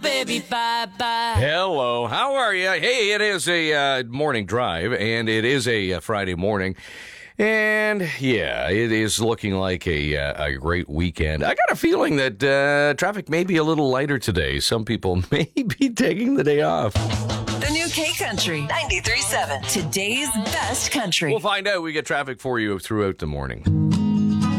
baby, bye-bye. Hello, how are you? Hey, it is a morning drive, and it is a Friday morning. And, yeah, it is looking like a great weekend. I got a feeling that traffic may be a little lighter today. Some people may be taking the day off. The new K-Country, 93.7, today's best country. We'll find out. We get traffic for you throughout the morning.